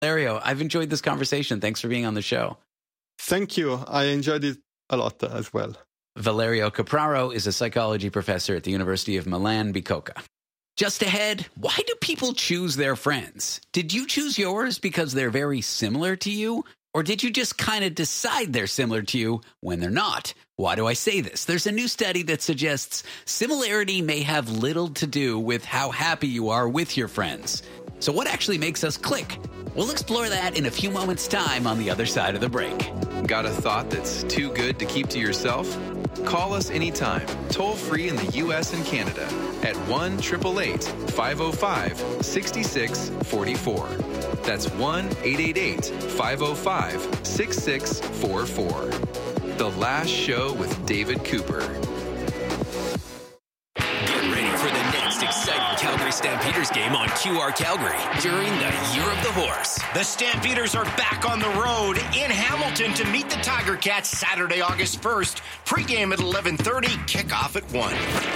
Valerio, I've enjoyed this conversation. Thanks for being on the show. Thank you. I enjoyed it a lot as well. Valerio Capraro is a psychology professor at the University of Milan Bicocca. Just ahead, why do people choose their friends? Did you choose yours because they're very similar to you? Or did you just kind of decide they're similar to you when they're not? Why do I say this? There's a new study that suggests similarity may have little to do with how happy you are with your friends. So what actually makes us click? We'll explore that in a few moments' time on the other side of the break. Got a thought that's too good to keep to yourself? Call us anytime, toll free in the U.S. and Canada at 1-888-505-6644. That's 1-888-505-6644. The Last Show with David Cooper. Exciting Calgary Stampeders game on QR Calgary during the Year of the Horse. The Stampeders are back on the road in Hamilton to meet the Tiger Cats Saturday, August 1st. Pre-game at 11:30, kickoff at 1.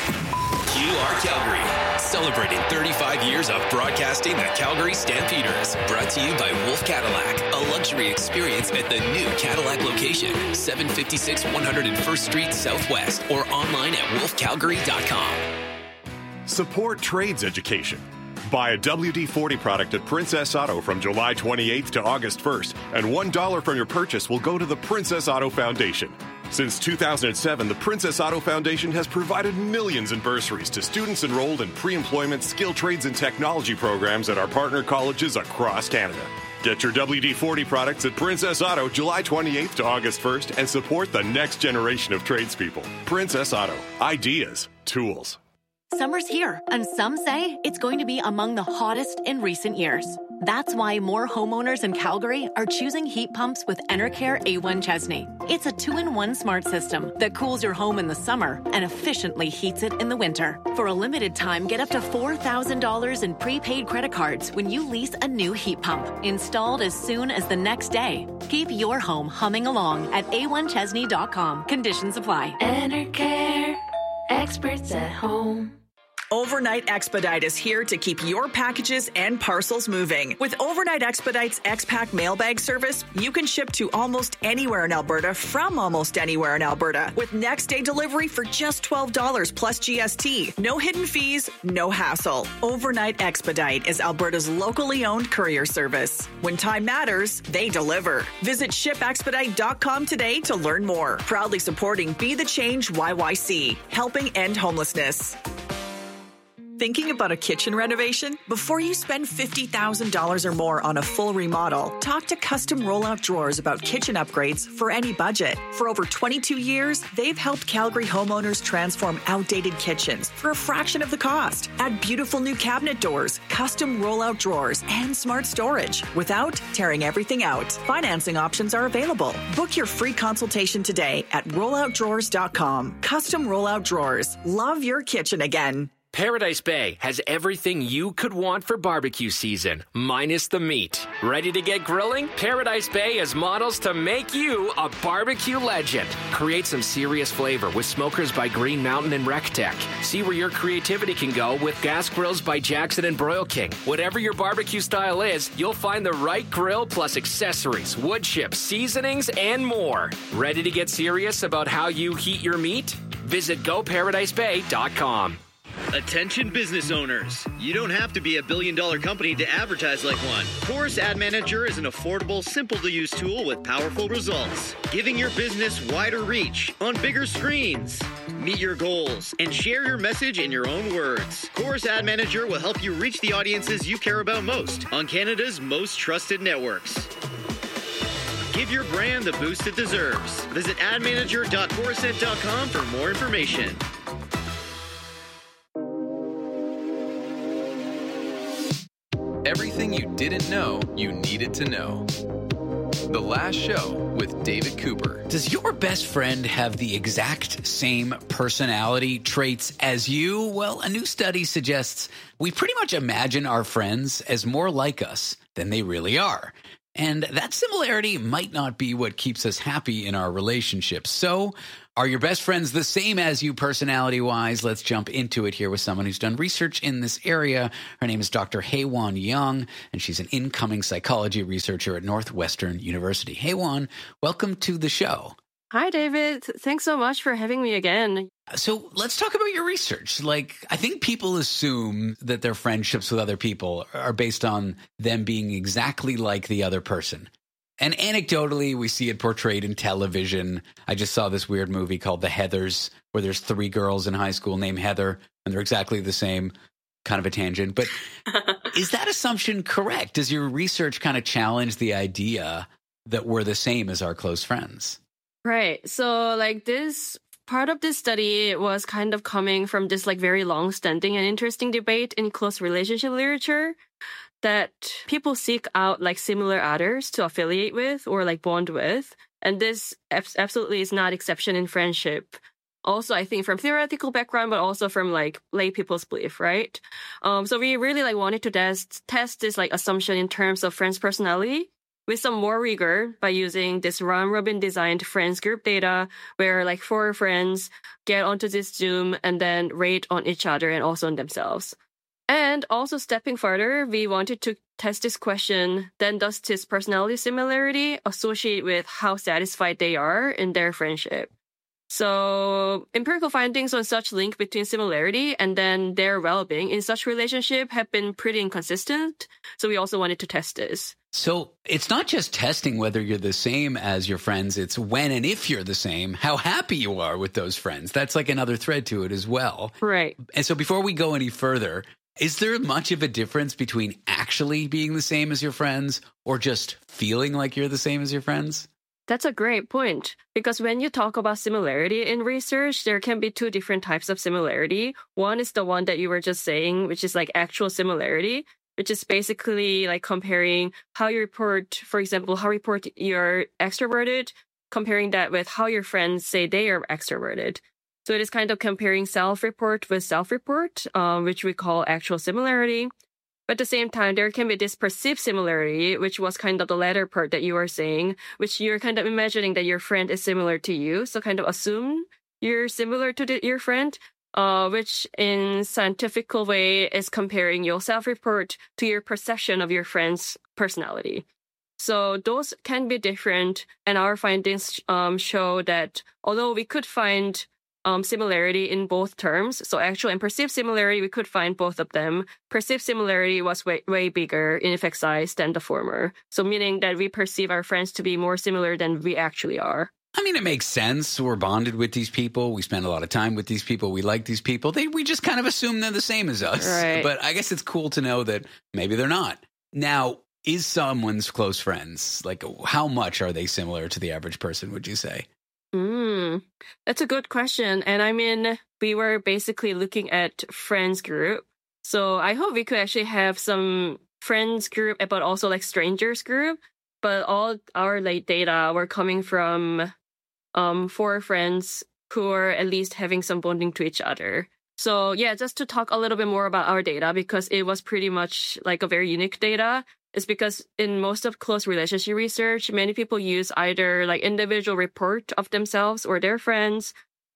QR Calgary, celebrating 35 years of broadcasting the Calgary Stampeders. Brought to you by Wolf Cadillac, a luxury experience at the new Cadillac location, 756 101st Street Southwest, or online at wolfcalgary.com. Support trades education. Buy a WD-40 product at Princess Auto from July 28th to August 1st, and $1 from your purchase will go to the Princess Auto Foundation. Since 2007, the Princess Auto Foundation has provided millions in bursaries to students enrolled in pre-employment skill trades and technology programs at our partner colleges across Canada. Get your WD-40 products at Princess Auto July 28th to August 1st and support the next generation of tradespeople. Princess Auto. Ideas. Tools. Summer's here, and some say it's going to be among the hottest in recent years. That's why more homeowners in Calgary are choosing heat pumps with Enercare A1 Chesney. It's a 2-in-1 smart system that cools your home in the summer and efficiently heats it in the winter. For a limited time, get up to $4,000 in prepaid credit cards when you lease a new heat pump, installed as soon as the next day. Keep your home humming along at a1chesney.com. Conditions apply. Enercare, experts at home. Overnight Expedite is here to keep your packages and parcels moving. With Overnight Expedite's X-Pack mailbag service, you can ship to almost anywhere in Alberta from almost anywhere in Alberta with next day delivery for just $12 plus GST. No hidden fees, no hassle. Overnight Expedite is Alberta's locally owned courier service. When time matters, they deliver. Visit shipexpedite.com today to learn more. Proudly supporting Be the Change YYC, helping end homelessness. Thinking about a kitchen renovation? Before you spend $50,000 or more on a full remodel, talk to Custom Rollout Drawers about kitchen upgrades for any budget. For over 22 years, they've helped Calgary homeowners transform outdated kitchens for a fraction of the cost. Add beautiful new cabinet doors, custom rollout drawers, and smart storage without tearing everything out. Financing options are available. Book your free consultation today at rolloutdrawers.com. Custom Rollout Drawers. Love your kitchen again. Paradise Bay has everything you could want for barbecue season, minus the meat. Ready to get grilling? Paradise Bay has models to make you a barbecue legend. Create some serious flavor with smokers by Green Mountain and RecTech. See where your creativity can go with gas grills by Jackson and Broil King. Whatever your barbecue style is, you'll find the right grill plus accessories, wood chips, seasonings, and more. Ready to get serious about how you heat your meat? Visit GoParadiseBay.com. Attention business owners. You don't have to be a billion-dollar company to advertise like one. Chorus Ad Manager is an affordable, simple-to-use tool with powerful results, giving your business wider reach on bigger screens. Meet your goals and share your message in your own words. Chorus Ad Manager will help you reach the audiences you care about most on Canada's most trusted networks. Give your brand the boost it deserves. Visit admanager.chorused.com for more information. Everything you didn't know you needed to know. The Last Show with David Cooper. Does your best friend have the exact same personality traits as you? Well, a new study suggests we pretty much imagine our friends as more like us than they really are. And that similarity might not be what keeps us happy in our relationships. So, are your best friends the same as you personality-wise? Let's jump into it here with someone who's done research in this area. Her name is Dr. Haewon Young, and she's an incoming psychology researcher at Northwestern University. Haewon, welcome to the show. Hi, David. Thanks so much for having me again. So let's talk about your research. I think people assume that their friendships with other people are based on them being exactly like the other person. And anecdotally, we see it portrayed in television. I just saw this weird movie called The Heathers, where there's 3 girls in high school named Heather, and they're exactly the same. Kind of a tangent. But is that assumption correct? Does your research kind of challenge the idea that we're the same as our close friends? Right. So this part of this study was kind of coming from this very long-standing and interesting debate in close relationship literature that people seek out similar others to affiliate with or bond with. And this absolutely is not exception in friendship. Also, I think from theoretical background, but also from lay people's belief, right? So we really wanted to test this assumption in terms of friends' personality with some more rigor by using this round-robin designed friends group data where 4 friends get onto this Zoom and then rate on each other and also on themselves. And also stepping further, we wanted to test this question, then does this personality similarity associate with how satisfied they are in their friendship? So empirical findings on such link between similarity and then their well-being in such relationship have been pretty inconsistent. So we also wanted to test this. So it's not just testing whether you're the same as your friends. It's when and if you're the same, how happy you are with those friends. That's another thread to it as well. Right. And so before we go any further, is there much of a difference between actually being the same as your friends or just feeling like you're the same as your friends? That's a great point, because when you talk about similarity in research, there can be 2 different types of similarity. One is the one that you were just saying, which is actual similarity, which is basically comparing how you report, for example, how you're extroverted, comparing that with how your friends say they are extroverted. So it is kind of comparing self-report with self-report, which we call actual similarity. But at the same time, there can be this perceived similarity, which was kind of the latter part that you were saying, which you're kind of imagining that your friend is similar to you. So kind of assume you're similar to your friend, which in scientific way is comparing your self-report to your perception of your friend's personality. So those can be different. And our findings show that although we could find similarity in both terms. So actual and perceived similarity, we could find both of them. Perceived similarity was way bigger in effect size than the former. So meaning that we perceive our friends to be more similar than we actually are. I mean, it makes sense. We're bonded with these people. We spend a lot of time with these people. We like these people. We just kind of assume they're the same as us. Right. But I guess it's cool to know that maybe they're not. Now, is someone's close friends, how much are they similar to the average person, would you say? That's a good question. And I mean, we were basically looking at friends group. So I hope we could actually have some friends group, but also strangers group. But all our data were coming from 4 friends who are at least having some bonding to each other. So yeah, just to talk a little bit more about our data, because it was pretty much a very unique data. Is because in most of close relationship research, many people use either individual report of themselves or their friends,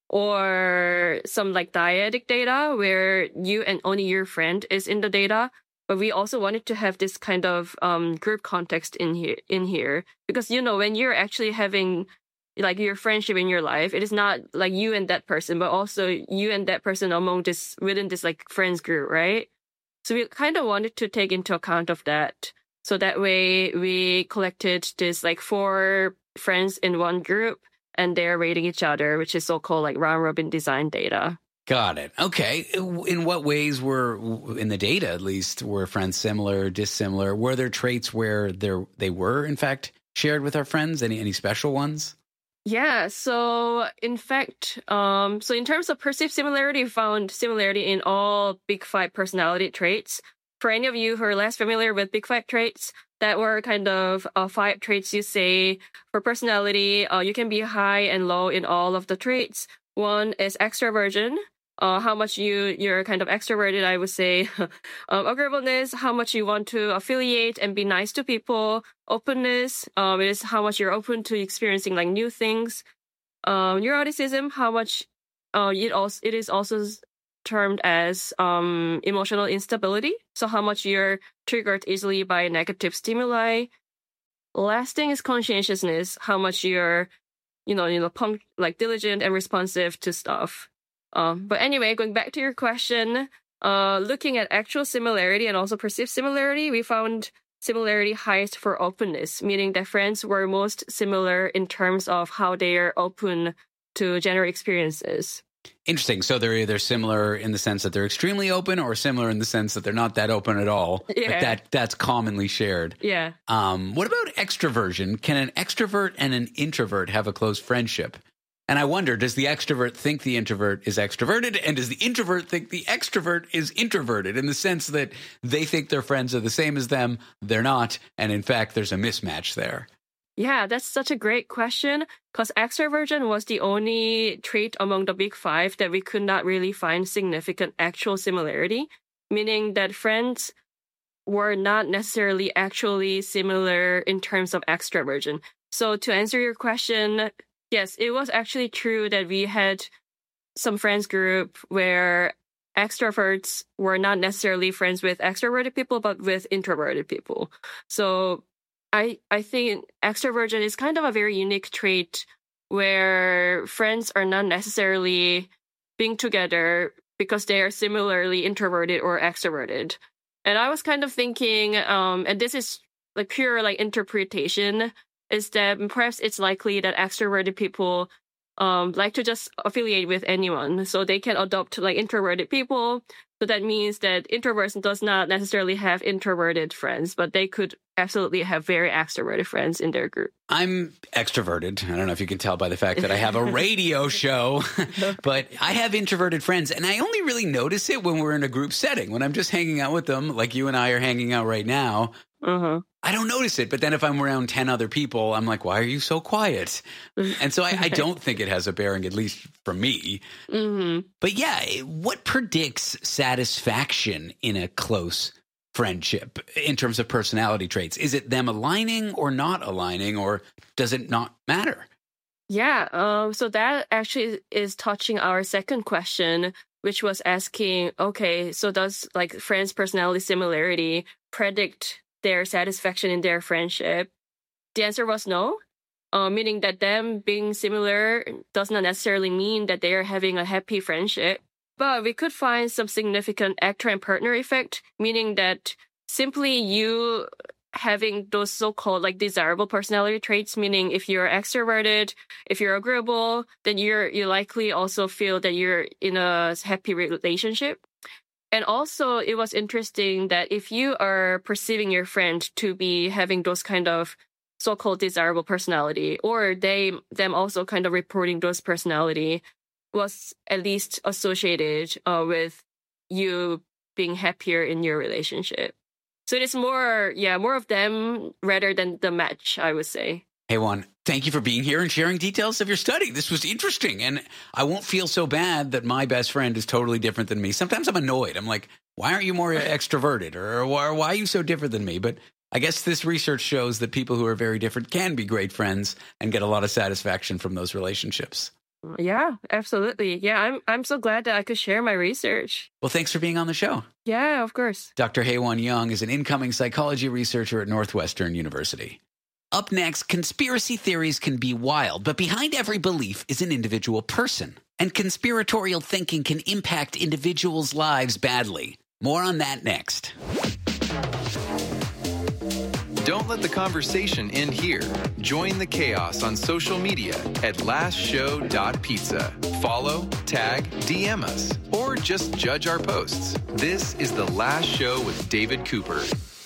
or some dyadic data where you and only your friend is in the data. But we also wanted to have this kind of group context in here because when you're actually having your friendship in your life, it is not you and that person, but also you and that person within this friends group, right? So we kind of wanted to take into account of that. So that way we collected this 4 friends in one group and they're rating each other, which is so-called round-robin design data. Got it. Okay. In what ways in the data at least, were friends similar, dissimilar? Were there traits where they were, in fact, shared with our friends? Any special ones? Yeah. So in fact, so in terms of perceived similarity, we found similarity in all Big 5 personality traits. For any of you who are less familiar with Big 5 traits, that were kind of 5 traits you say for personality. You can be high and low in all of the traits. One is extroversion. how much you're kind of extroverted, I would say. Agreeableness, how much you want to affiliate and be nice to people. Openness is how much you're open to experiencing like new things. Neuroticism, how much it is also termed as emotional instability. So how much you're triggered easily by negative stimuli. Last thing is conscientiousness, how much you're, pumped, like diligent and responsive to stuff. But anyway, going back to your question, looking at actual similarity and also perceived similarity, we found similarity highest for openness, meaning that friends were most similar in terms of how they are open to general experiences. Interesting. So they're either similar in the sense that they're extremely open or similar in the sense that they're not that open at all. Yeah. But that's commonly shared. Yeah. What about extroversion? Can an extrovert and an introvert have a close friendship? And I wonder, does the extrovert think the introvert is extroverted? And does the introvert think the extrovert is introverted in the sense that they think their friends are the same as them? They're not. And in fact, there's a mismatch there. Yeah, that's such a great question because extroversion was the only trait among the big five that we could not really find significant actual similarity, meaning that friends were not necessarily actually similar in terms of extroversion. So to answer your question, yes, it was actually true that we had some friends group where extroverts were not necessarily friends with extroverted people, but with introverted people. So I think extroversion is kind of a very unique trait where friends are not necessarily being together because they are similarly introverted or extroverted. And I was kind of thinking, and this is like pure like interpretation, is that perhaps it's likely that extroverted people like to just affiliate with anyone. So they can adopt like introverted people. So that means that introverts does not necessarily have introverted friends, but they could absolutely have very extroverted friends in their group. I'm extroverted. I don't know if you can tell by the fact that I have a radio show, but I have introverted friends, and I only really notice it when we're in a group setting. When I'm just hanging out with them, like you and I are hanging out right now, I don't notice it. But then if I'm around 10 other people, I'm like, why are you so quiet? And so I don't think it has a bearing, at least for me. But yeah, what predicts satisfaction in a close friendship in terms of personality traits? Is it them aligning or not aligning, or does it not matter? Yeah, so that actually is touching our second question, which was asking, okay, so does like friends' personality similarity predict their satisfaction in their friendship? The answer was no, meaning that them being similar does not necessarily mean that they are having a happy friendship. But we could find some significant actor and partner effect, meaning that simply you having those so-called like desirable personality traits, meaning if you're extroverted, if you're agreeable, then you likely also feel that you're in a happy relationship. And also it was interesting that if you are perceiving your friend to be having those kind of so-called desirable personality, or them also kind of reporting those personality, was at least associated with you being happier in your relationship. So it is more of them rather than the match, I would say. Hey, Juan, thank you for being here and sharing details of your study. This was interesting, and I won't feel so bad that my best friend is totally different than me. Sometimes I'm annoyed. I'm like, why aren't you more extroverted? Or why are you so different than me? But I guess this research shows that people who are very different can be great friends and get a lot of satisfaction from those relationships. Yeah, absolutely. Yeah, I'm so glad that I could share my research. Well, thanks for being on the show. Yeah, of course. Dr. Haewon Young is an incoming psychology researcher at Northwestern University. Up next, conspiracy theories can be wild, but behind every belief is an individual person. And conspiratorial thinking can impact individuals' lives badly. More on that next. Don't let the conversation end here. Join the chaos on social media at lastshow.pizza. Follow, tag, DM us, or just judge our posts. This is The Last Show with David Cooper.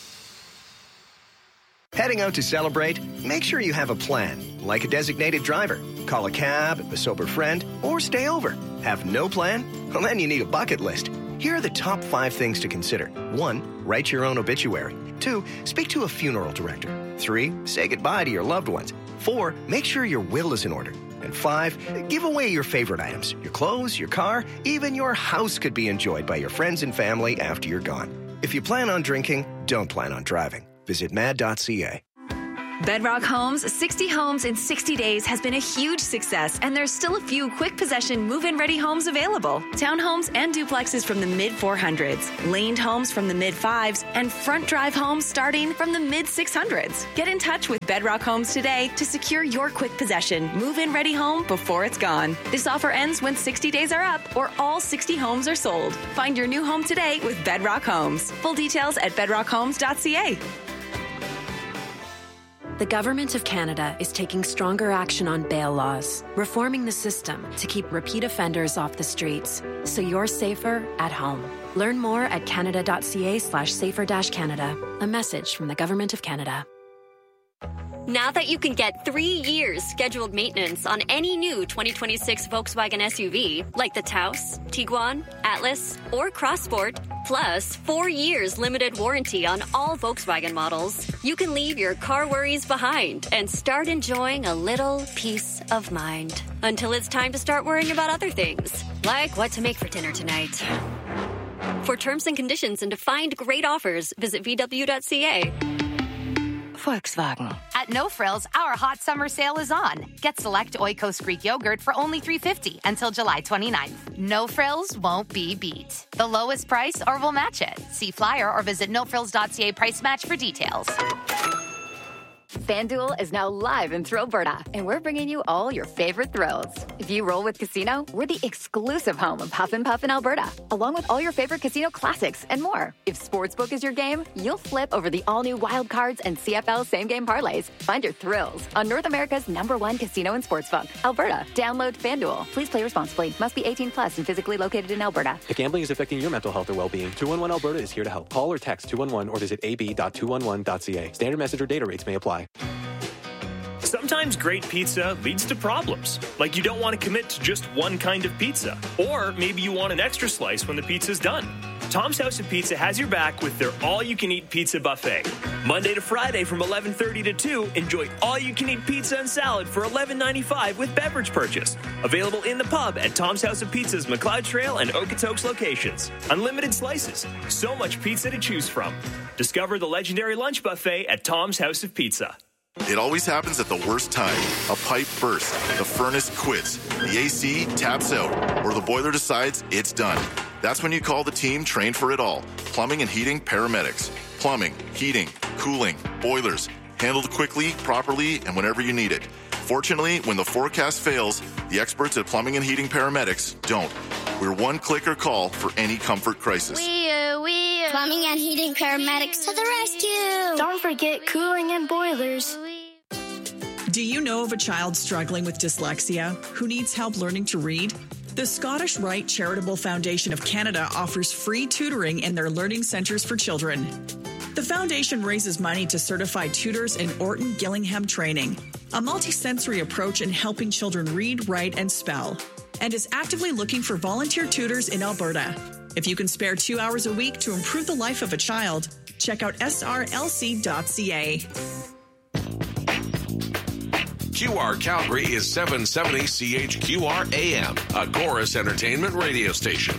Heading out to celebrate? Make sure you have a plan, like a designated driver. Call a cab, a sober friend, or stay over. Have no plan? Well, then you need a bucket list. Here are the top 5 things to consider. 1, write your own obituary. 2, speak to a funeral director. 3, say goodbye to your loved ones. 4, make sure your will is in order. And 5, give away your favorite items. Your clothes, your car, even your house could be enjoyed by your friends and family after you're gone. If you plan on drinking, don't plan on driving. Visit mad.ca. Bedrock Homes, 60 homes in 60 days has been a huge success, and there's still a few quick possession move-in ready homes available. Townhomes and duplexes from the mid-400s, laned homes from the mid-5s, and front drive homes starting from the mid-600s. Get in touch with Bedrock Homes today to secure your quick possession move-in ready home before it's gone. This offer ends when 60 days are up or all 60 homes are sold. Find your new home today with Bedrock Homes. Full details at bedrockhomes.ca. The Government of Canada is taking stronger action on bail laws, reforming the system to keep repeat offenders off the streets, so you're safer at home. Learn more at canada.ca/safer-canada. A message from the Government of Canada. Now that you can get 3 years scheduled maintenance on any new 2026 Volkswagen SUV, like the Taos, Tiguan, Atlas, or Crossport, plus 4 years limited warranty on all Volkswagen models, you can leave your car worries behind and start enjoying a little peace of mind. Until it's time to start worrying about other things, like what to make for dinner tonight. For terms and conditions and to find great offers, visit VW.ca. Volkswagen. At No Frills, our hot summer sale is on. Get select Oikos Greek yogurt for only $3.50 until July 29th. No Frills won't be beat. The lowest price or we'll match it. See flyer or visit nofrills.ca price match for details. FanDuel is now live in Thrillberta, and we're bringing you all your favorite thrills. If you roll with Casino, we're the exclusive home of Huff and Puff in Alberta, along with all your favorite casino classics and more. If Sportsbook is your game, you'll flip over the all-new Wild Cards and CFL same-game parlays. Find your thrills on North America's #1 casino and sportsbook, Alberta. Download FanDuel. Please play responsibly. Must be 18 plus and physically located in Alberta. If gambling is affecting your mental health or well-being, 211 Alberta is here to help. Call or text 211 or visit ab.211.ca. Standard message or data rates may apply. Sometimes great pizza leads to problems, like you don't want to commit to just one kind of pizza, or maybe you want an extra slice when the pizza's done. Tom's House of Pizza has your back with their all-you-can-eat pizza buffet. Monday to Friday from 11:30 to 2, enjoy all-you-can-eat pizza and salad for $11.95 with beverage purchase. Available in the pub at Tom's House of Pizza's McLeod Trail and Okotoks locations. Unlimited slices, so much pizza to choose from. Discover the legendary lunch buffet at Tom's House of Pizza. It always happens at the worst time. A pipe bursts, the furnace quits, the AC taps out, or the boiler decides it's done. That's when you call the team trained for it all. Plumbing and heating paramedics. Plumbing, heating, cooling, boilers. Handled quickly, properly, and whenever you need it. Fortunately, when the forecast fails, the experts at Plumbing and Heating Paramedics don't. We're one clicker call for any comfort crisis. Plumbing and Heating Paramedics to the rescue! Don't forget cooling and boilers. Do you know of a child struggling with dyslexia who needs help learning to read? The Scottish Rite Charitable Foundation of Canada offers free tutoring in their learning centres for children. The foundation raises money to certify tutors in Orton Gillingham training, a multisensory approach in helping children read, write, and spell, and is actively looking for volunteer tutors in Alberta. If you can spare 2 hours a week to improve the life of a child, check out srlc.ca. QR Calgary is 770 CHQR AM, a Chorus Entertainment radio station.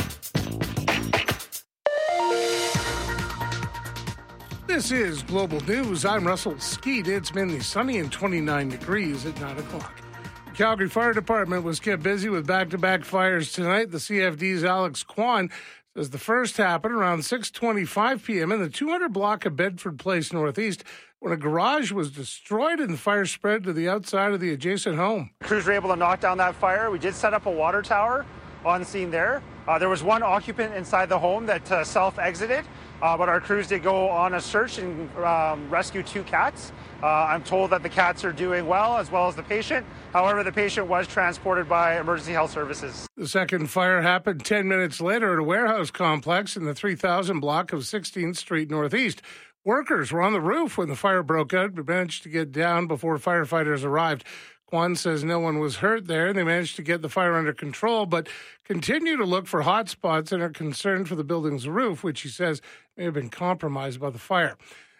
This is Global News. I'm Russell Skeet. It's mainly sunny and 29 degrees at 9 o'clock. The Calgary Fire Department was kept busy with back-to-back fires tonight. The CFD's Alex Kwan says the first happened around 6:25 p.m. in the 200 block of Bedford Place Northeast when a garage was destroyed and the fire spread to the outside of the adjacent home. Crews were able to knock down that fire. We did set up a water tower on scene there. There was one occupant inside the home that self-exited, but our crews did go on a search and rescue 2 cats. I'm told that the cats are doing well as the patient. However, the patient was transported by emergency health services. The second fire happened 10 minutes later at a warehouse complex in the 3000 block of 16th Street Northeast. Workers were on the roof when the fire broke out, but managed to get down before firefighters arrived. Kwan says no one was hurt there, and they managed to get the fire under control, but continue to look for hot spots and are concerned for the building's roof, which he says may have been compromised by the fire.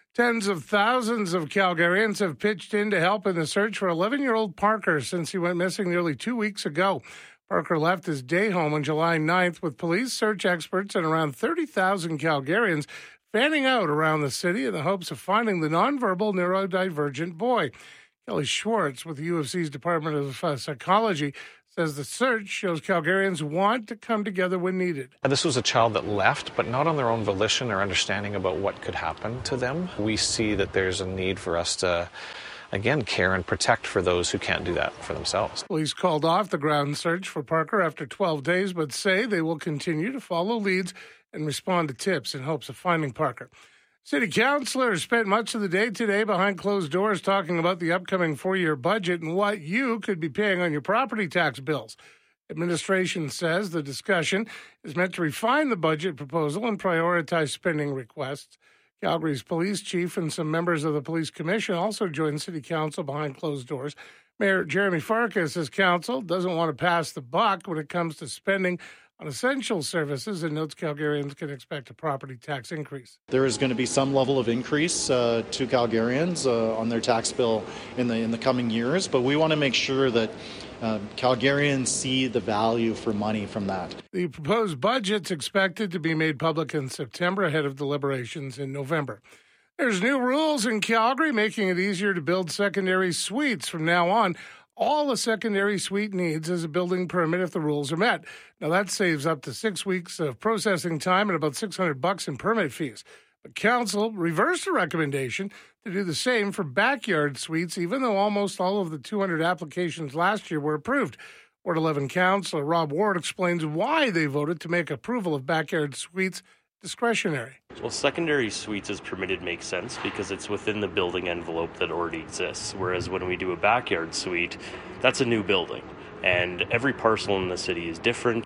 Tens of thousands of Calgarians have pitched in to help in the search for 11-year-old Parker since he went missing nearly 2 weeks ago. Parker left his day home on July 9th with police, search experts, and around 30,000 Calgarians fanning out around the city in the hopes of finding the nonverbal neurodivergent boy. Kelly Schwartz with the U of C's Department of Psychology says the search shows Calgarians want to come together when needed. This was a child that left, but not on their own volition or understanding about what could happen to them. We see that there's a need for us to, again, care and protect for those who can't do that for themselves. Police called off the ground search for Parker after 12 days, but say they will continue to follow leads and respond to tips in hopes of finding Parker. City councilors spent much of the day today behind closed doors talking about the upcoming 4-year budget and what you could be paying on your property tax bills. Administration says the discussion is meant to refine the budget proposal and prioritize spending requests. Calgary's police chief and some members of the police commission also joined city council behind closed doors. Mayor Jeremy Farkas says council doesn't want to pass the buck when it comes to spending on essential services and notes Calgarians can expect a property tax increase. There is going to be some level of increase to Calgarians on their tax bill in the coming years, but we want to make sure that Calgarians see the value for money from that. The proposed budget's expected to be made public in September ahead of deliberations in November. There's new rules in Calgary making it easier to build secondary suites from now on. All a secondary suite needs is a building permit if the rules are met. Now, that saves up to 6 weeks of processing time and about $600 in permit fees. But council reversed the recommendation to do the same for backyard suites, even though almost all of the 200 applications last year were approved. Ward 11 councillor Rob Ward explains why they voted to make approval of backyard suites discretionary. Well, secondary suites as permitted makes sense because it's within the building envelope that already exists, whereas when we do a backyard suite, that's a new building, and every parcel in the city is different.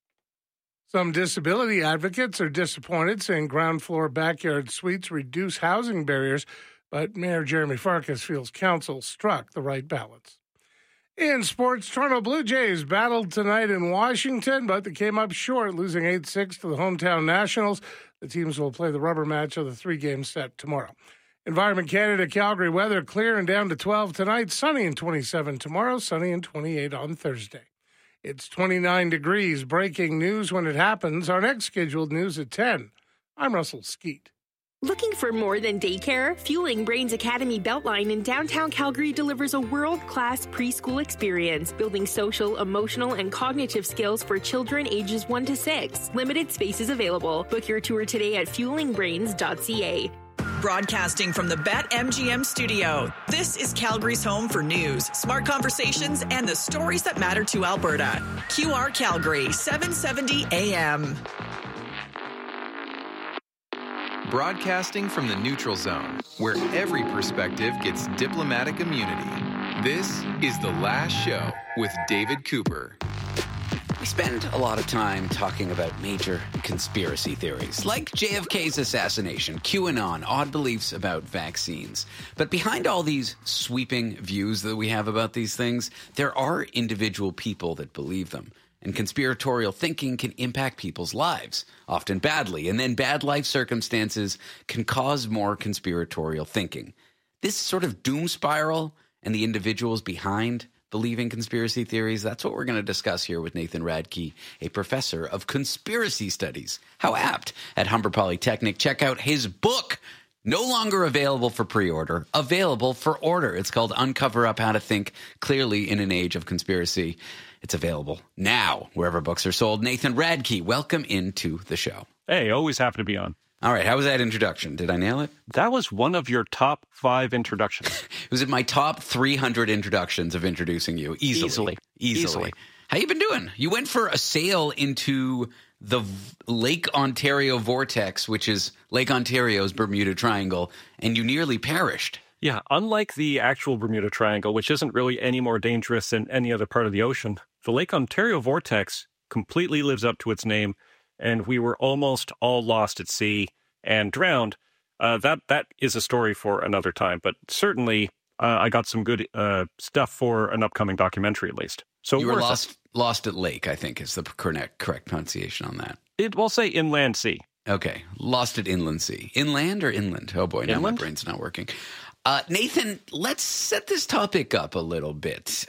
Some disability advocates are disappointed, saying ground floor backyard suites reduce housing barriers, but Mayor Jeremy Farkas feels council struck the right balance. In sports, Toronto Blue Jays battled tonight in Washington, but they came up short, losing 8-6 to the hometown Nationals. The teams will play the rubber match of the 3-game set tomorrow. Environment Canada, Calgary weather clear and down to 12 tonight, sunny and 27 tomorrow, sunny and 28 on Thursday. It's 29 degrees. Breaking news when it happens. Our next scheduled news at 10. I'm Russell Skeet. Looking for more than daycare? Fueling Brains Academy Beltline in downtown Calgary delivers a world-class preschool experience, building social, emotional, and cognitive skills for children ages 1 to 6. Limited spaces available. Book your tour today at fuelingbrains.ca. Broadcasting from the BetMGM studio, this is Calgary's home for news, smart conversations, and the stories that matter to Alberta. QR Calgary, 770 AM. Broadcasting from the neutral zone, where every perspective gets diplomatic immunity. This is The Last Show with David Cooper. We spend a lot of time talking about major conspiracy theories, like JFK's assassination, QAnon, odd beliefs about vaccines. But behind all these sweeping views that we have about these things, there are individual people that believe them. And conspiratorial thinking can impact people's lives, often badly, and then bad life circumstances can cause more conspiratorial thinking. This sort of doom spiral and the individuals behind believing conspiracy theories, that's what we're going to discuss here with Nathan Radke, a professor of conspiracy studies. How apt at Humber Polytechnic. Check out his book, no longer available for pre-order, available for order. It's called Uncover Up How to Think Clearly in an Age of Conspiracy. It's available now wherever books are sold. Nathan Radke, welcome into the show. Hey, always happy to be on. All right, how was that introduction? Did I nail it? That was one of your top 5 introductions. It was in my top 300 introductions of introducing you. Easily. How you been doing? You went for a sail into the Lake Ontario vortex, which is Lake Ontario's Bermuda Triangle, and you nearly perished. Yeah, unlike the actual Bermuda Triangle, which isn't really any more dangerous than any other part of the ocean, the Lake Ontario vortex completely lives up to its name, and we were almost all lost at sea and drowned. That is a story for another time, but certainly I got some good stuff for an upcoming documentary, at least. So you were lost at lake, I think, is the correct pronunciation on that. We'll say inland sea. Okay. Lost at Inland Sea. Inland or inland? Oh, boy. Now my brain's not working. Nathan, let's set this topic up a little bit.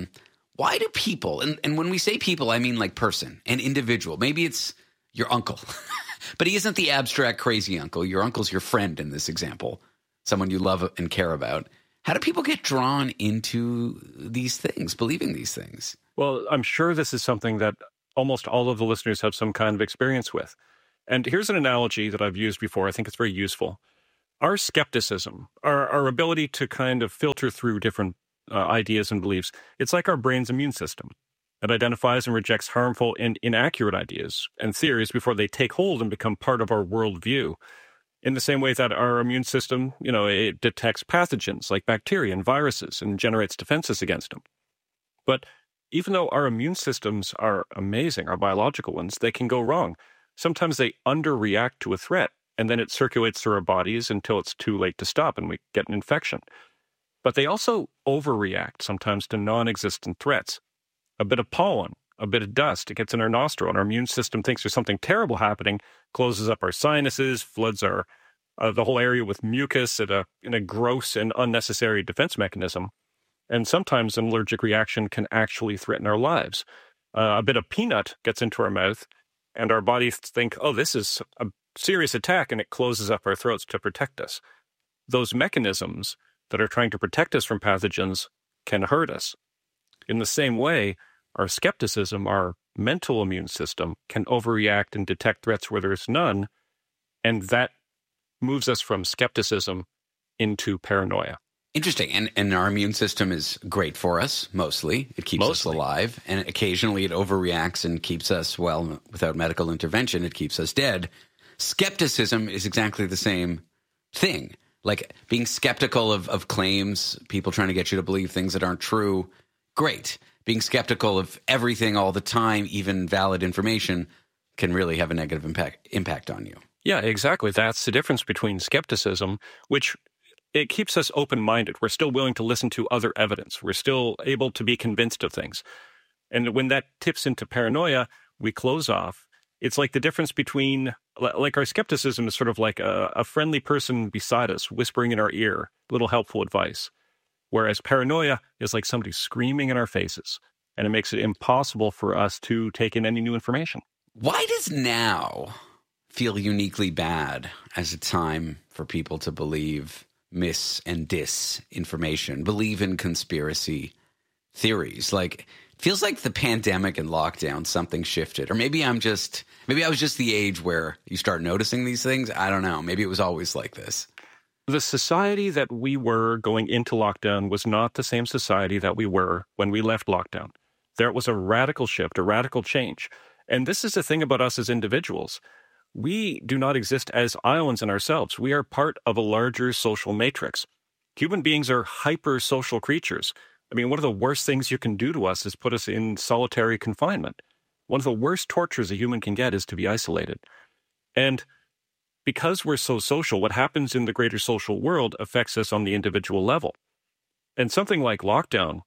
Why do people, and when we say people, I mean like person, an individual. Maybe it's your uncle. But he isn't the abstract, crazy uncle. Your uncle's your friend in this example, someone you love and care about. How do people get drawn into these things, believing these things? Well, I'm sure this is something that almost all of the listeners have some kind of experience with. And here's an analogy that I've used before. I think it's very useful. Our skepticism, our ability to kind of filter through different ideas and beliefs, it's like our brain's immune system. It identifies and rejects harmful and inaccurate ideas and theories before they take hold and become part of our worldview. In the same way that our immune system, it detects pathogens like bacteria and viruses and generates defenses against them. But even though our immune systems are amazing, our biological ones, they can go wrong. Sometimes they underreact to a threat, and then it circulates through our bodies until it's too late to stop and we get an infection. But they also overreact sometimes to non-existent threats. A bit of pollen, a bit of dust, it gets in our nostril, and our immune system thinks there's something terrible happening, closes up our sinuses, floods the whole area with mucus in a gross and unnecessary defense mechanism. And sometimes an allergic reaction can actually threaten our lives. A bit of peanut gets into our mouth, and our bodies think, oh, this is a serious attack, and it closes up our throats to protect us. Those mechanisms that are trying to protect us from pathogens can hurt us. In the same way, our skepticism, our mental immune system, can overreact and detect threats where there's none, and that moves us from skepticism into paranoia. Interesting. And our immune system is great for us, mostly. It keeps us alive, and occasionally it overreacts and keeps us, well, without medical intervention, it keeps us dead. Skepticism is exactly the same thing. Like being skeptical of claims, people trying to get you to believe things that aren't true, great. Being skeptical of everything all the time, even valid information, can really have a negative impact on you. Yeah, exactly. That's the difference between skepticism, which it keeps us open-minded. We're still willing to listen to other evidence. We're still able to be convinced of things. And when that tips into paranoia, we close off. It's like the difference between, like our skepticism is sort of like a friendly person beside us, whispering in our ear, little helpful advice. Whereas paranoia is like somebody screaming in our faces, and it makes it impossible for us to take in any new information. Why does now feel uniquely bad as a time for people to believe mis and disinformation, believe in conspiracy theories? Like, it feels like the pandemic and lockdown, something shifted. Or maybe I was just the age where you start noticing these things. I don't know. Maybe it was always like this. The society that we were going into lockdown was not the same society that we were when we left lockdown. There was a radical shift, a radical change. And this is the thing about us as individuals. We do not exist as islands in ourselves. We are part of a larger social matrix. Human beings are hyper-social creatures. I mean, one of the worst things you can do to us is put us in solitary confinement. One of the worst tortures a human can get is to be isolated. And because we're so social, what happens in the greater social world affects us on the individual level. And something like lockdown,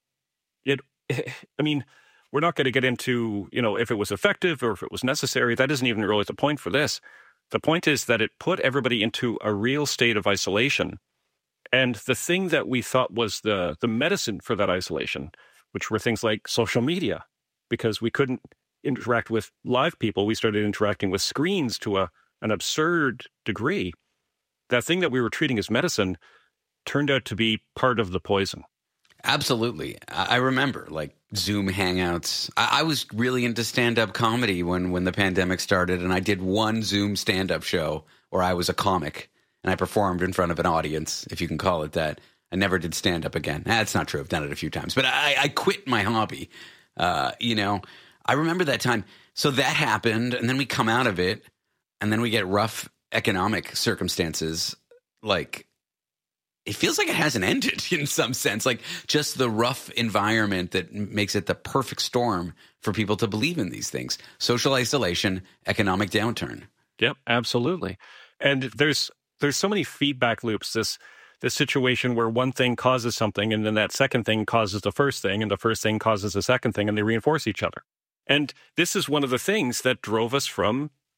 we're not going to get into, if it was effective or if it was necessary. That isn't even really the point for this. The point is that it put everybody into a real state of isolation. And the thing that we thought was the medicine for that isolation, which were things like social media, because we couldn't interact with live people, we started interacting with screens to an absurd degree. That thing that we were treating as medicine turned out to be part of the poison. Absolutely. I remember like Zoom hangouts. I was really into stand-up comedy when the pandemic started, and I did one Zoom stand-up show where I was a comic and I performed in front of an audience, if you can call it that. I never did stand-up again. That's not true. I've done it a few times, but I quit my hobby. I remember that time. So that happened, and then we come out of it, and then we get rough economic circumstances. Like, it feels like it hasn't ended in some sense, like just the rough environment that makes it the perfect storm for people to believe in these things. Social isolation, economic downturn. Yep, absolutely. And there's so many feedback loops, this situation where one thing causes something, and then that second thing causes the first thing, and the first thing causes the second thing, and they reinforce each other. And this is one of the things that drove us from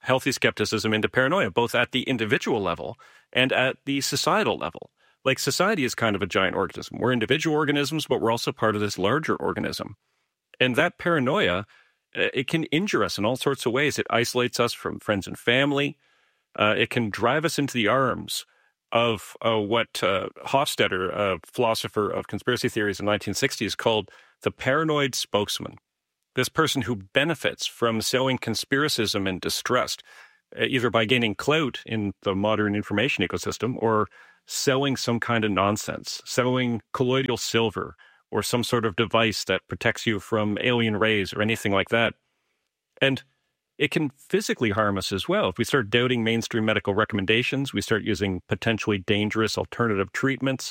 healthy skepticism into paranoia, both at the individual level and at the societal level. Like, society is kind of a giant organism. We're individual organisms, but we're also part of this larger organism. And that paranoia, it can injure us in all sorts of ways. It isolates us from friends and family. It can drive us into the arms of what Hofstadter, a philosopher of conspiracy theories in the 1960s, called the paranoid spokesman. This person who benefits from sowing conspiracism and distrust, either by gaining clout in the modern information ecosystem or selling some kind of nonsense, selling colloidal silver or some sort of device that protects you from alien rays or anything like that. And it can physically harm us as well. If we start doubting mainstream medical recommendations, we start using potentially dangerous alternative treatments.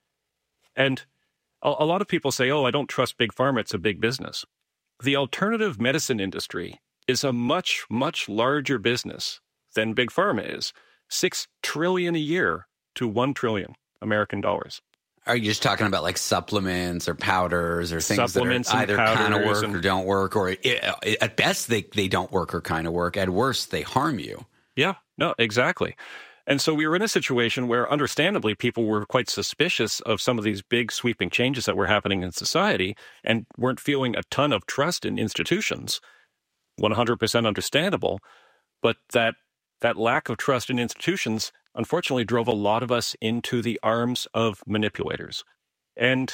And a lot of people say, I don't trust Big Pharma, it's a big business. The alternative medicine industry is a much, much larger business than Big Pharma is. $6 trillion a year to $1 trillion American dollars. Are you just talking about like supplements or powders or things supplements that are either kind of work and or don't work, or at best they don't work or kind of work. At worst, they harm you. Yeah, no, exactly. And so we were in a situation where, understandably, people were quite suspicious of some of these big sweeping changes that were happening in society and weren't feeling a ton of trust in institutions. 100% understandable. But that lack of trust in institutions, unfortunately, drove a lot of us into the arms of manipulators and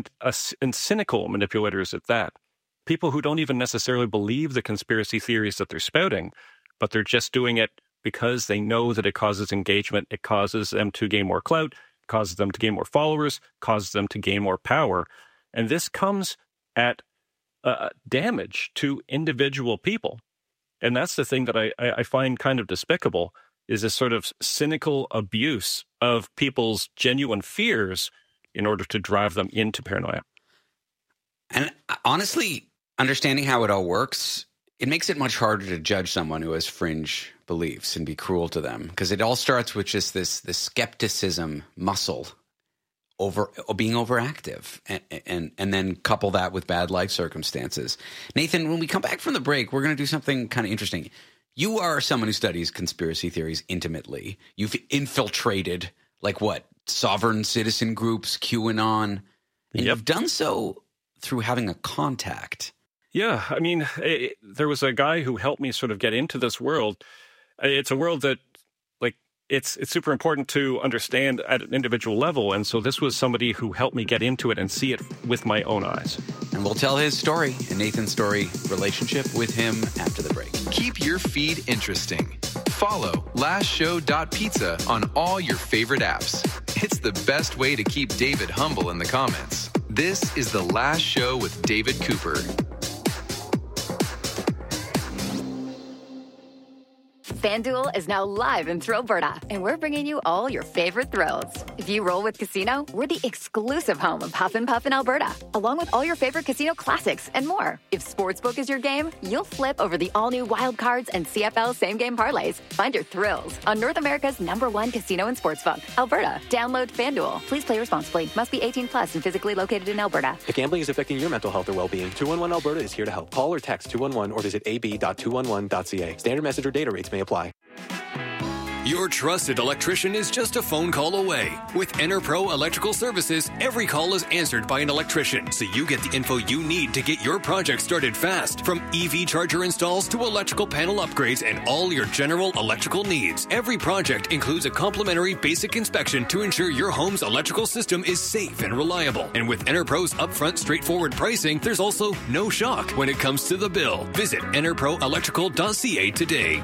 cynical manipulators at that. People who don't even necessarily believe the conspiracy theories that they're spouting, but they're just doing it because they know that it causes engagement, it causes them to gain more clout, causes them to gain more followers, causes them to gain more power. And this comes at damage to individual people. And that's the thing that I find kind of despicable, is this sort of cynical abuse of people's genuine fears in order to drive them into paranoia. And honestly, understanding how it all works, it makes it much harder to judge someone who has fringe beliefs and be cruel to them, because it all starts with just this skepticism muscle being overactive, and then couple that with bad life circumstances. Nathan, when we come back from the break, we're going to do something kind of interesting. You are someone who studies conspiracy theories intimately. You've infiltrated, sovereign citizen groups, QAnon, and you've done so through having a contact. Yeah, I mean, there was a guy who helped me sort of get into this world. It's a world that, it's super important to understand at an individual level, and so this was somebody who helped me get into it and see it with my own eyes. And we'll tell his story and Nathan's story relationship with him after the break. Keep your feed interesting. Follow lastshow.pizza on all your favorite apps. It's the best way to keep David humble in the comments. This is The Last Show with David Cooper. FanDuel is now live in Thrillberta, and we're bringing you all your favorite thrills. If you roll with Casino, we're the exclusive home of Huff and Puff in Alberta, along with all your favorite casino classics and more. If Sportsbook is your game, you'll flip over the all-new Wild Cards and CFL same-game parlays. Find your thrills on North America's #1 casino and sportsbook, Alberta. Download FanDuel. Please play responsibly. Must be 18 plus and physically located in Alberta. If gambling is affecting your mental health or well-being, 211 Alberta is here to help. Call or text 211 or visit ab.211.ca. Standard message or data rates may apply. Your trusted electrician is just a phone call away. With EnerPro Electrical Services, every call is answered by an electrician, so you get the info you need to get your project started fast. From EV charger installs to electrical panel upgrades and all your general electrical needs. Every project includes a complimentary basic inspection to ensure your home's electrical system is safe and reliable. And with EnerPro's upfront straightforward pricing, there's also no shock when it comes to the bill. Visit enerproelectrical.ca today.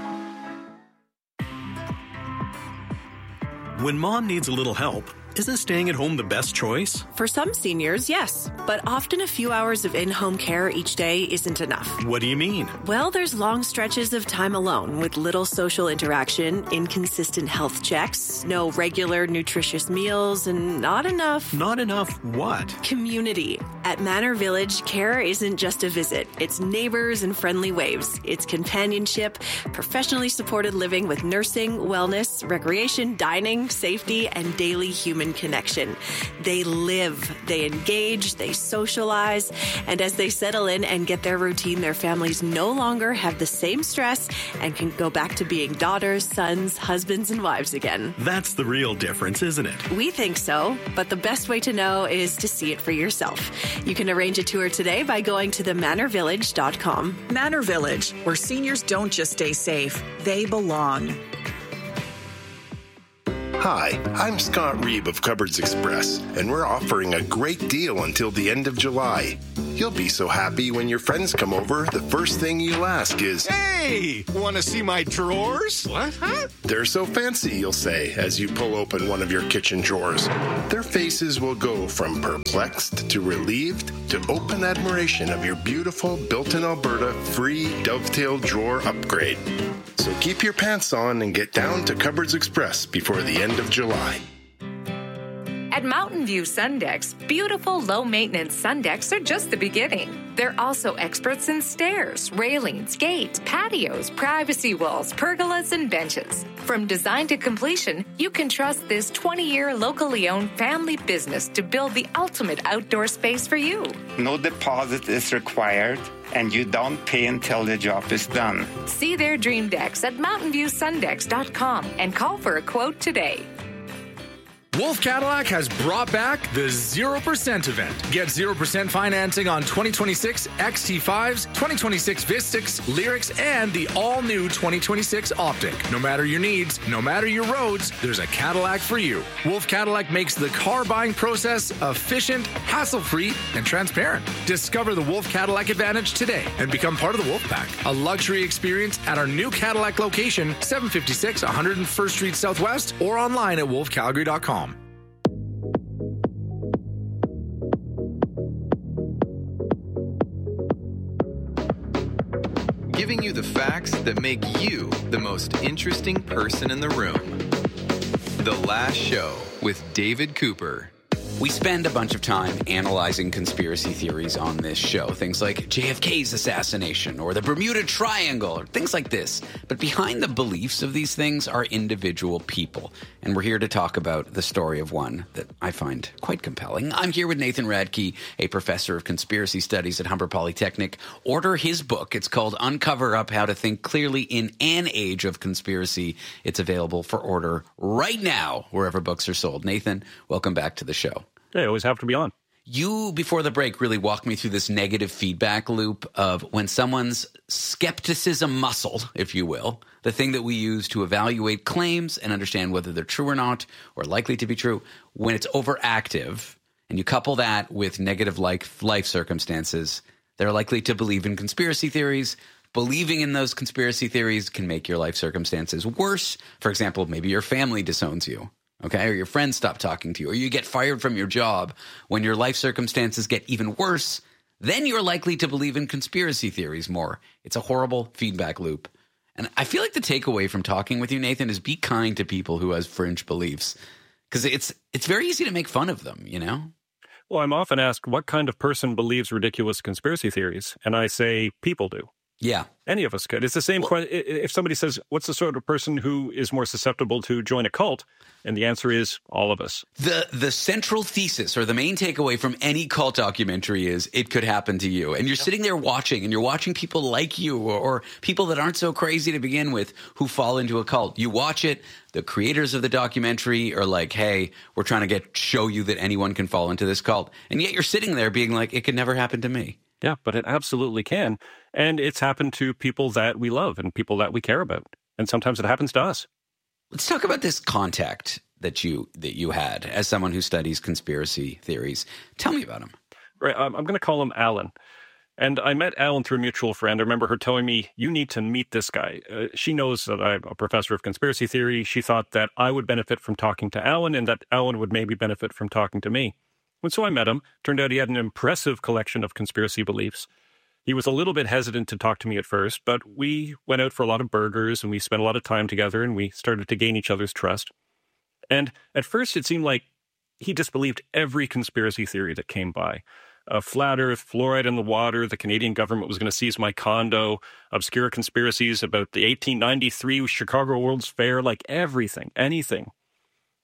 When mom needs a little help, isn't staying at home the best choice? For some seniors, yes. But often a few hours of in-home care each day isn't enough. What do you mean? Well, there's long stretches of time alone with little social interaction, inconsistent health checks, no regular nutritious meals, and not enough... Not enough what? Community. At Manor Village, care isn't just a visit. It's neighbors and friendly waves. It's companionship, professionally supported living with nursing, wellness, recreation, dining, safety, and daily human human connection. They live, they engage, they socialize, and as they settle in and get their routine, their families no longer have the same stress and can go back to being daughters, sons, husbands, and wives again. That's the real difference, isn't it? We think so, but the best way to know is to see it for yourself. You can arrange a tour today by going to themanorvillage.com. Manor Village, where seniors don't just stay safe, they belong. Hi, I'm Scott Reeb of Cupboards Express, and we're offering a great deal until the end of July. You'll be so happy when your friends come over, the first thing you'll ask is, "Hey, want to see my drawers?" "What, huh?" "They're so fancy," you'll say as you pull open one of your kitchen drawers. Their faces will go from perplexed to relieved to open admiration of your beautiful built-in Alberta free dovetail drawer upgrade. So keep your pants on and get down to Cupboards Express before the end of July. At Mountain View Sundex, beautiful low-maintenance Sundecks are just the beginning. They're also experts in stairs, railings, gates, patios, privacy walls, pergolas, and benches. From design to completion, you can trust this 20-year locally owned family business to build the ultimate outdoor space for you. No deposit is required, and you don't pay until the job is done. See their dream decks at mountainviewsundex.com and call for a quote today. Wolf Cadillac has brought back the 0% event. Get 0% financing on 2026 XT5s, 2026 Vistix, Lyrics, and the all-new 2026 Optic. No matter your needs, no matter your roads, there's a Cadillac for you. Wolf Cadillac makes the car buying process efficient, hassle-free, and transparent. Discover the Wolf Cadillac Advantage today and become part of the Wolf Pack. A luxury experience at our new Cadillac location, 756 101st Street Southwest, or online at wolfcalgary.com. Giving you the facts that make you the most interesting person in the room. The Last Show with David Cooper. We spend a bunch of time analyzing conspiracy theories on this show. Things like JFK's assassination or the Bermuda Triangle or things like this. But behind the beliefs of these things are individual people. And we're here to talk about the story of one that I find quite compelling. I'm here with Nathan Radke, a professor of conspiracy studies at Humber Polytechnic. Order his book. It's called Uncover Up: How to Think Clearly in an Age of Conspiracy. It's available for order right now wherever books are sold. Nathan, welcome back to the show. Yeah, always have to be on. You, before the break, really walked me through this negative feedback loop of when someone's skepticism muscle, if you will, the thing that we use to evaluate claims and understand whether they're true or not, or likely to be true, when it's overactive, and you couple that with negative life circumstances, they're likely to believe in conspiracy theories. Believing in those conspiracy theories can make your life circumstances worse. For example, maybe your family disowns you. Okay, or your friends stop talking to you, or you get fired from your job. When your life circumstances get even worse, then you're likely to believe in conspiracy theories more. It's a horrible feedback loop. And I feel like the takeaway from talking with you, Nathan, is be kind to people who have fringe beliefs. Because it's very easy to make fun of them, you know? Well, I'm often asked, what kind of person believes ridiculous conspiracy theories? And I say, people do. Yeah. Any of us could. It's the same question. If somebody says, what's the sort of person who is more susceptible to join a cult? And the answer is all of us. The central thesis or the main takeaway from any cult documentary is it could happen to you. And you're sitting there watching, and you're watching people like you or people that aren't so crazy to begin with who fall into a cult. You watch it. The creators of the documentary are like, hey, we're trying to show you that anyone can fall into this cult. And yet you're sitting there being like, it could never happen to me. Yeah, but it absolutely can. And it's happened to people that we love and people that we care about. And sometimes it happens to us. Let's talk about this contact that you had as someone who studies conspiracy theories. Tell me about him. Right, I'm going to call him Alan. And I met Alan through a mutual friend. I remember her telling me, you need to meet this guy. She knows that I'm a professor of conspiracy theory. She thought that I would benefit from talking to Alan and that Alan would maybe benefit from talking to me. And so I met him. Turned out he had an impressive collection of conspiracy beliefs. He was a little bit hesitant to talk to me at first, but we went out for a lot of burgers and we spent a lot of time together and we started to gain each other's trust. And at first it seemed like he disbelieved every conspiracy theory that came by. Flat Earth, fluoride in the water, the Canadian government was going to seize my condo, obscure conspiracies about the 1893 Chicago World's Fair, like everything, anything.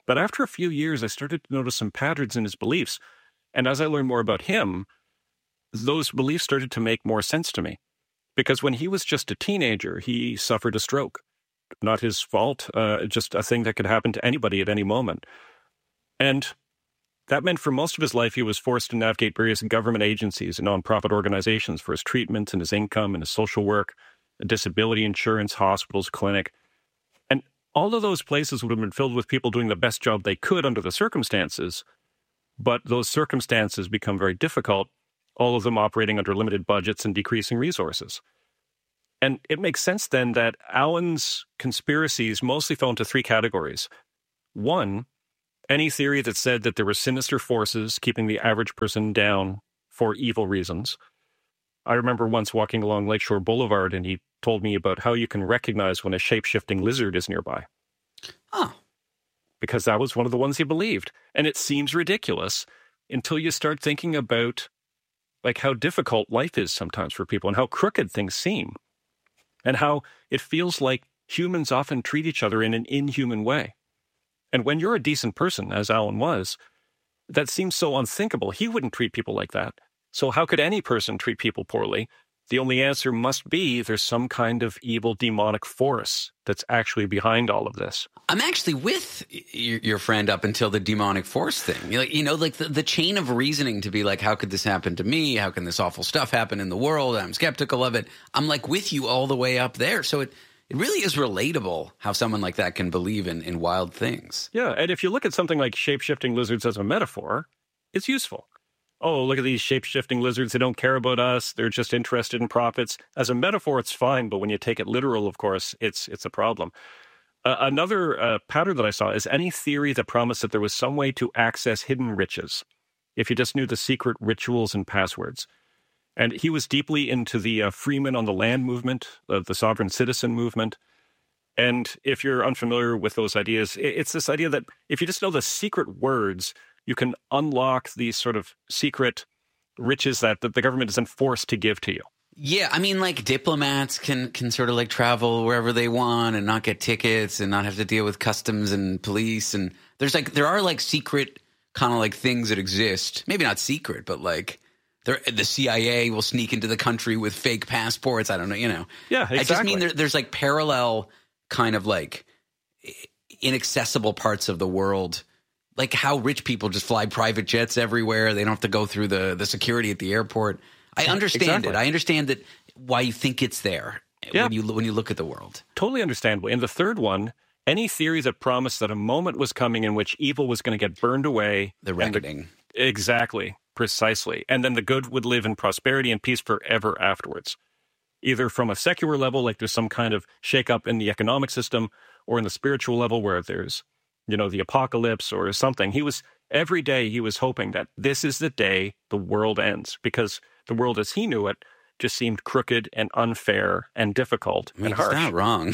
But after a few years, I started to notice some patterns in his beliefs. And as I learned more about him, those beliefs started to make more sense to me. Because when he was just a teenager, he suffered a stroke. Not his fault, just a thing that could happen to anybody at any moment. And that meant for most of his life, he was forced to navigate various government agencies and nonprofit organizations for his treatment and his income and his social work, disability insurance, hospitals, clinic. And all of those places would have been filled with people doing the best job they could under the circumstances. But those circumstances become very difficult, all of them operating under limited budgets and decreasing resources. And it makes sense then that Allen's conspiracies mostly fell into three categories. One, any theory that said that there were sinister forces keeping the average person down for evil reasons. I remember once walking along Lakeshore Boulevard, and he told me about how you can recognize when a shape-shifting lizard is nearby. Oh. Because that was one of the ones he believed. And it seems ridiculous until you start thinking about like how difficult life is sometimes for people and how crooked things seem. And how it feels like humans often treat each other in an inhuman way. And when you're a decent person, as Allen was, that seems so unthinkable. He wouldn't treat people like that. So how could any person treat people poorly? The only answer must be there's some kind of evil demonic force that's actually behind all of this. I'm actually with your friend up until the demonic force thing. Like the chain of reasoning to be like, how could this happen to me? How can this awful stuff happen in the world? I'm skeptical of it. I'm like with you all the way up there. So it really is relatable how someone like that can believe in wild things. Yeah, and if you look at something like shape-shifting lizards as a metaphor, it's useful. Oh, look at these shape-shifting lizards. They don't care about us. They're just interested in profits. As a metaphor, it's fine, but when you take it literal, of course, it's a problem. Another pattern that I saw is any theory that promised that there was some way to access hidden riches if you just knew the secret rituals and passwords. And he was deeply into the Freemen on the Land movement, the sovereign citizen movement. And if you're unfamiliar with those ideas, it's this idea that if you just know the secret words, you can unlock these sort of secret riches that the government isn't forced to give to you. Yeah, I mean, like diplomats can sort of like travel wherever they want and not get tickets and not have to deal with customs and police. And there are like secret kind of like things that exist. Maybe not secret, but like the CIA will sneak into the country with fake passports. I don't know, Yeah, exactly. I just mean there's like parallel kind of like inaccessible parts of the world. Like how rich people just fly private jets everywhere. They don't have to go through the security at the airport. I understand it. I understand that why you think it's there when you look at the world. Totally understandable. And the third one, any theory that promised that a moment was coming in which evil was going to get burned away. The reckoning. Exactly. Precisely. And then the good would live in prosperity and peace forever afterwards. Either from a secular level, like there's some kind of shakeup in the economic system, or in the spiritual level where there's the apocalypse or something. Every day he was hoping that this is the day the world ends, because the world as he knew it just seemed crooked and unfair and difficult and harsh. He's not wrong.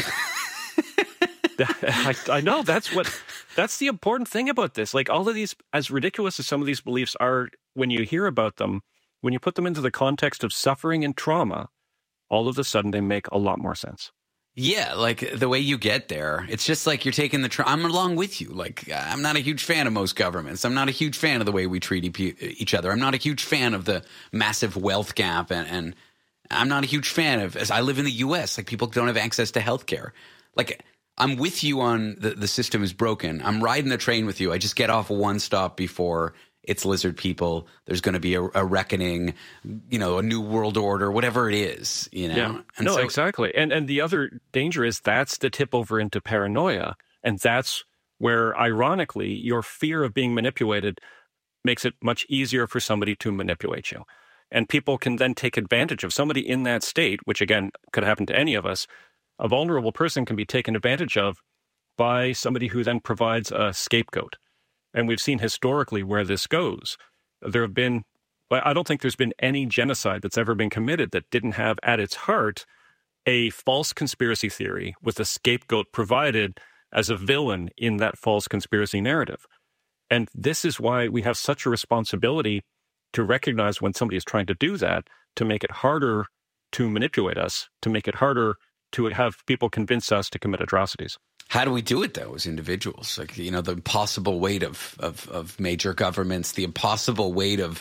I know. That's the important thing about this. Like all of these, as ridiculous as some of these beliefs are, when you hear about them, when you put them into the context of suffering and trauma, all of a sudden they make a lot more sense. Yeah, like the way you get there, it's just like you're taking I'm along with you. Like I'm not a huge fan of most governments. I'm not a huge fan of the way we treat each other. I'm not a huge fan of the massive wealth gap, and I'm not a huge fan of, as I live in the U.S., like people don't have access to healthcare. Like I'm with you on the system is broken. I'm riding the train with you. I just get off one stop before it's lizard people. There's going to be a reckoning, a new world order, whatever it is, Yeah. And exactly. And the other danger is that's the tip over into paranoia. And that's where, ironically, your fear of being manipulated makes it much easier for somebody to manipulate you. And people can then take advantage of somebody in that state, which, again, could happen to any of us. A vulnerable person can be taken advantage of by somebody who then provides a scapegoat. And we've seen historically where this goes. I don't think there's been any genocide that's ever been committed that didn't have at its heart a false conspiracy theory with a scapegoat provided as a villain in that false conspiracy narrative. And this is why we have such a responsibility to recognize when somebody is trying to do that, to make it harder to manipulate us, to make it harder to have people convince us to commit atrocities. How do we do it, though, as individuals? Like, you know, the impossible weight of major governments, the impossible weight of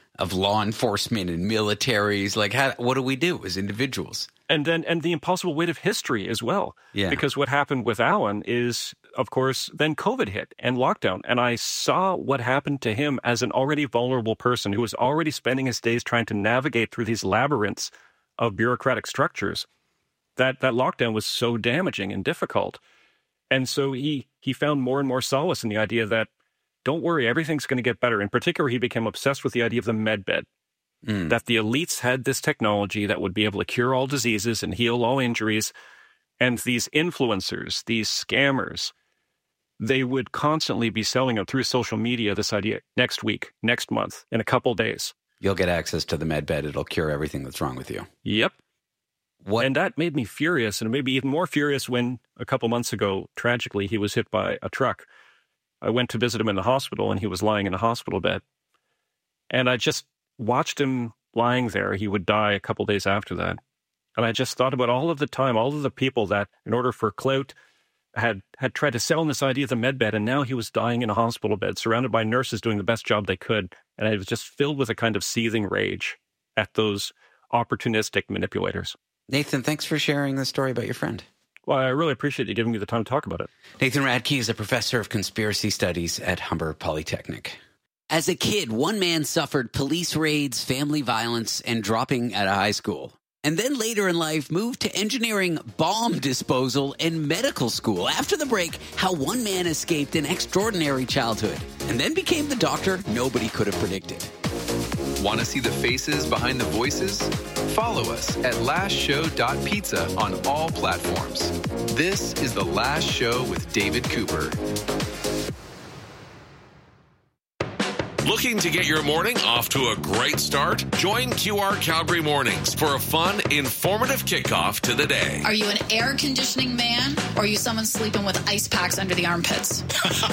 law enforcement and militaries. Like, what do we do as individuals? And the impossible weight of history as well. Yeah. Because what happened with Alan is, of course, then COVID hit and lockdown. And I saw what happened to him as an already vulnerable person who was already spending his days trying to navigate through these labyrinths of bureaucratic structures. That lockdown was so damaging and difficult. And so he found more and more solace in the idea that, don't worry, everything's going to get better. In particular, he became obsessed with the idea of the medbed, that the elites had this technology that would be able to cure all diseases and heal all injuries. And these influencers, these scammers, they would constantly be selling it through social media, this idea, next week, next month, in a couple days. You'll get access to the medbed. It'll cure everything that's wrong with you. Yep. And that made me furious, and it made me even more furious when a couple months ago, tragically, he was hit by a truck. I went to visit him in the hospital, and he was lying in a hospital bed. And I just watched him lying there. He would die a couple days after that. And I just thought about all of the people that, in order for clout, had tried to sell him this idea of the medbed, and now he was dying in a hospital bed, surrounded by nurses doing the best job they could. And I was just filled with a kind of seething rage at those opportunistic manipulators. Nathan, thanks for sharing the story about your friend. Well, I really appreciate you giving me the time to talk about it. Nathan Radke is a professor of conspiracy studies at Humber Polytechnic. As a kid, one man suffered police raids, family violence, and dropping out of high school. And then later in life, moved to engineering, bomb disposal, and medical school. After the break, how one man escaped an extraordinary childhood and then became the doctor nobody could have predicted. Want to see the faces behind the voices? Follow us at lastshow.pizza on all platforms. This is The Last Show with David Cooper. Looking to get your morning off to a great start? Join QR Calgary Mornings for a fun, informative kickoff to the day. Are you an air conditioning man, or are you someone sleeping with ice packs under the armpits?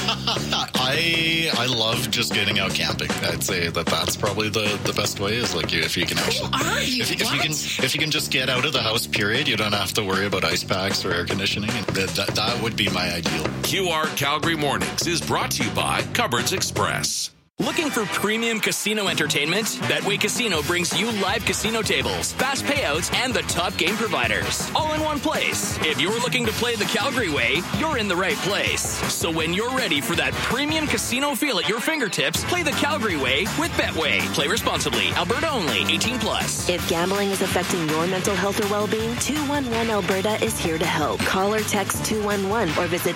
I love just getting out camping. I'd say that's probably the best way, is like if you can actually... Who are you? If you can just get out of the house, period, you don't have to worry about ice packs or air conditioning. That would be my ideal. QR Calgary Mornings is brought to you by Cupboards Express. Looking for premium casino entertainment? Betway Casino brings you live casino tables, fast payouts, and the top game providers, all in one place. If you're looking to play the Calgary way, you're in the right place. So when you're ready for that premium casino feel at your fingertips, play the Calgary way with Betway. Play responsibly. Alberta only. 18 plus. If gambling is affecting your mental health or well-being, 211 Alberta is here to help. Call or text 211 or visit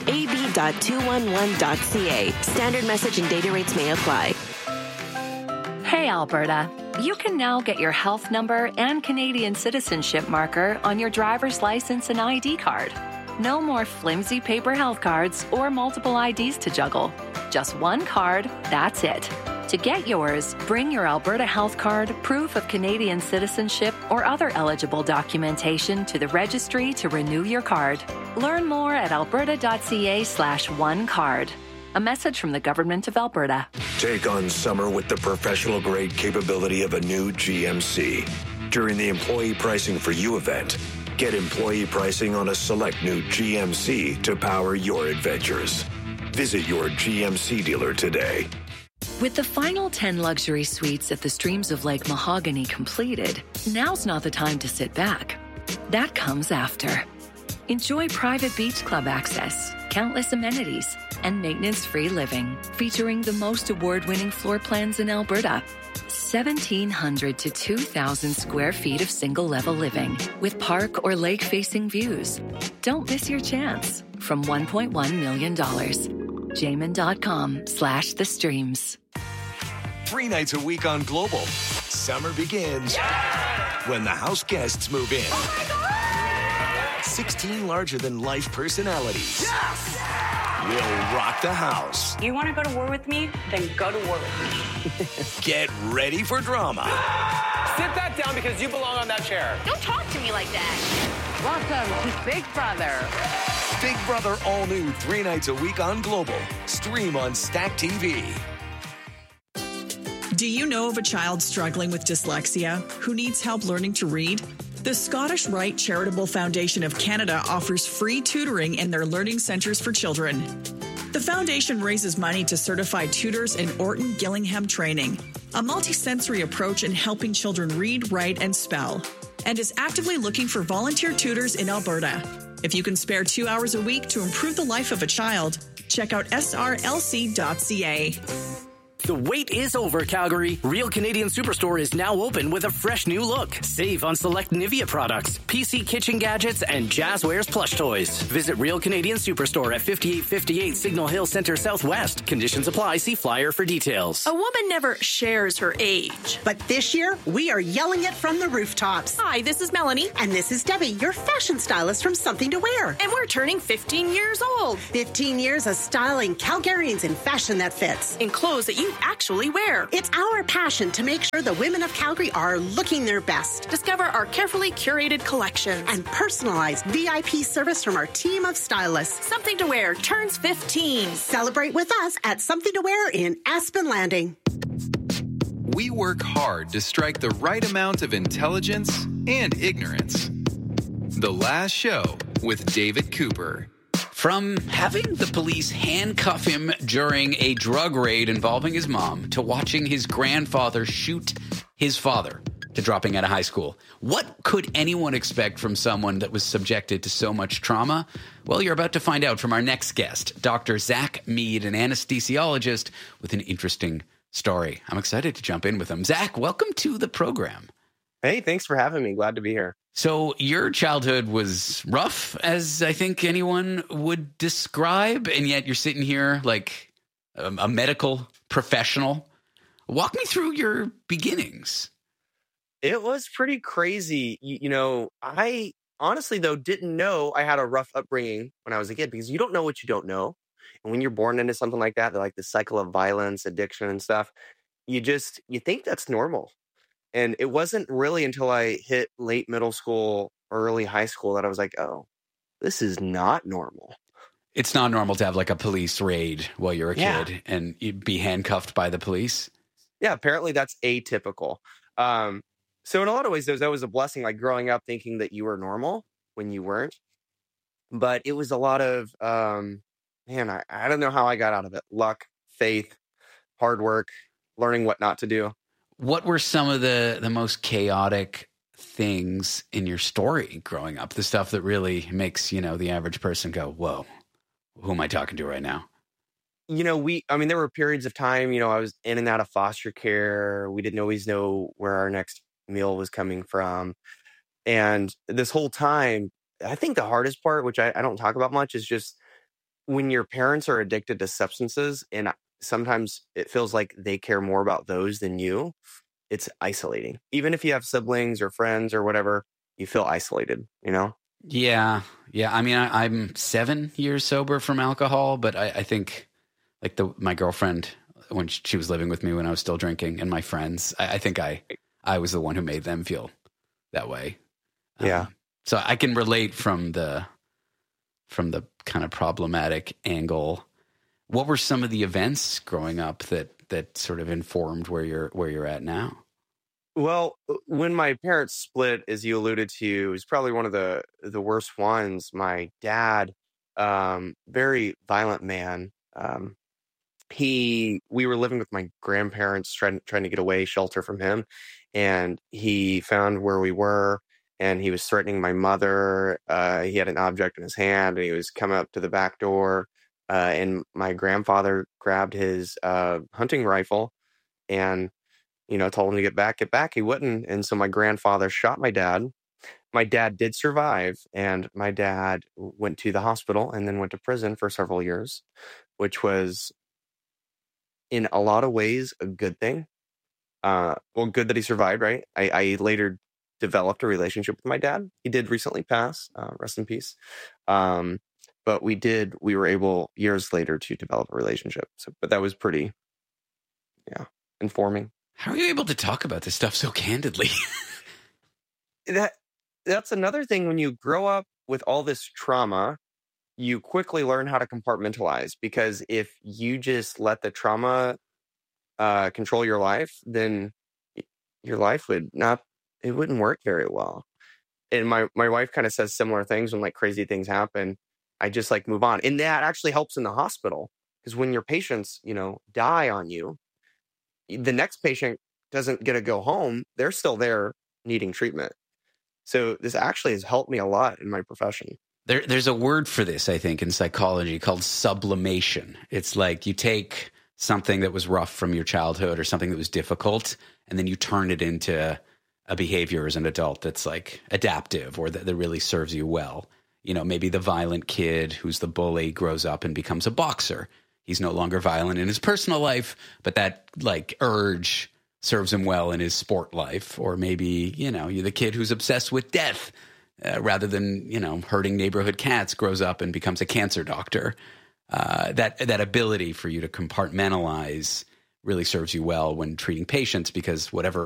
ab.211.ca. Standard message and data rates may apply. Hey, Alberta. You can now get your health number and Canadian citizenship marker on your driver's license and ID card. No more flimsy paper health cards or multiple IDs to juggle. Just one card, that's it. To get yours, bring your Alberta health card, proof of Canadian citizenship, or other eligible documentation to the registry to renew your card. Learn more at alberta.ca/onecard. A message from the Government of Alberta. Take on summer with the professional-grade capability of a new GMC. During the Employee Pricing for You event, get employee pricing on a select new GMC to power your adventures. Visit your GMC dealer today. With the final 10 luxury suites at the Streams of Lake Mahogany completed, now's not the time to sit back. That comes after. Enjoy private beach club access, countless amenities, and maintenance-free living, featuring the most award-winning floor plans in Alberta. 1,700 to 2,000 square feet of single-level living with park or lake-facing views. Don't miss your chance. From $1.1 million. Jamin.com/the streams. 3 nights a week on Global. Summer begins when the house guests move in. 16 larger-than-life personalities. We'll rock the house. You want to go to war with me? Then go to war with me. Get ready for drama. Sit that down because you belong on that chair. Don't talk to me like that. Welcome to Big Brother. Big Brother all new 3 nights a week on Global. Stream on Stack TV. Do you know of a child struggling with dyslexia who needs help learning to read? The Scottish Rite Charitable Foundation of Canada offers free tutoring in their learning centres for children. The foundation raises money to certify tutors in Orton Gillingham training, a multisensory approach in helping children read, write, and spell, and is actively looking for volunteer tutors in Alberta. If you can spare 2 hours a week to improve the life of a child, check out srlc.ca. The wait is over, Calgary. Real Canadian Superstore is now open with a fresh new look. Save on select Nivea products, PC kitchen gadgets, and Jazzwares plush toys. Visit Real Canadian Superstore at 5858 Signal Hill Center Southwest. Conditions apply. See flyer for details. A woman never shares her age. But this year, we are yelling it from the rooftops. Hi, this is Melanie. And this is Debbie, your fashion stylist from Something to Wear. And we're turning 15 years old. 15 years of styling Calgarians in fashion that fits. In clothes that you actually wear. It's our passion to make sure the women of Calgary are looking their best. Discover our carefully curated collections and personalized VIP service from our team of stylists. Something to Wear turns 15. Celebrate with us at Something to Wear in Aspen Landing. We work hard to strike the right amount of intelligence and ignorance. The Last Show with David Cooper. From having the police handcuff him during a drug raid involving his mom to watching his grandfather shoot his father to dropping out of high school. What could anyone expect from someone that was subjected to so much trauma? Well, you're about to find out from our next guest, Dr. Zach Mead, an anesthesiologist with an interesting story. I'm excited to jump in with him. Zach, welcome to the program. Hey, thanks for having me. Glad to be here. So your childhood was rough, as I think anyone would describe, and yet you're sitting here like a medical professional. Walk me through your beginnings. It was pretty crazy. You know, I honestly, though, didn't know I had a rough upbringing when I was a kid because you don't know what you don't know. And when you're born into something like that, like the cycle of violence, addiction and stuff, you think that's normal. And it wasn't really until I hit late middle school, early high school that I was like, oh, this is not normal. It's not normal to have like a police raid while you're a kid and you'd be handcuffed by the police. Yeah, apparently that's atypical. So in a lot of ways, that was a blessing, like growing up thinking that you were normal when you weren't. But it was a lot of, I don't know how I got out of it. Luck, faith, hard work, learning what not to do. What were some of the most chaotic things in your story growing up? The stuff that really makes, the average person go, whoa, who am I talking to right now? There were periods of time, I was in and out of foster care. We didn't always know where our next meal was coming from. And this whole time, I think the hardest part, which I don't talk about much, is just when your parents are addicted to substances and sometimes it feels like they care more about those than you. It's isolating. Even if you have siblings or friends or whatever, you feel isolated, Yeah. I mean, I'm 7 years sober from alcohol, but I think like my girlfriend, when she was living with me when I was still drinking, and my friends, I think I was the one who made them feel that way. Yeah. So I can relate from the kind of problematic angle. What were some of the events growing up that sort of informed where you're at now? Well, when my parents split, as you alluded to, it was probably one of the worst ones. My dad, very violent man. We were living with my grandparents, trying to get away, shelter from him, and he found where we were, and he was threatening my mother. He had an object in his hand, and he was coming up to the back door. And my grandfather grabbed his hunting rifle and, told him to get back. He wouldn't. And so my grandfather shot my dad. My dad did survive. And my dad went to the hospital and then went to prison for several years, which was in a lot of ways a good thing. Good that he survived, right? I later developed a relationship with my dad. He did recently pass, rest in peace. But we were able years later to develop a relationship. But that was pretty, informing. How are you able to talk about this stuff so candidly? That's another thing. When you grow up with all this trauma, you quickly learn how to compartmentalize, because if you just let the trauma control your life, then your life wouldn't work very well. and my wife kind of says similar things when like crazy things happen. I just like move on. And that actually helps in the hospital, because when your patients, die on you, the next patient doesn't get to go home. They're still there needing treatment. So this actually has helped me a lot in my profession. There's a word for this, I think, in psychology called sublimation. It's like you take something that was rough from your childhood or something that was difficult, and then you turn it into a behavior as an adult that's like adaptive or that really serves you well. Maybe the violent kid who's the bully grows up and becomes a boxer. He's no longer violent in his personal life, but that like urge serves him well in his sport life. Or maybe, you're the kid who's obsessed with death rather than, hurting neighborhood cats, grows up and becomes a cancer doctor. That ability for you to compartmentalize really serves you well when treating patients, because whatever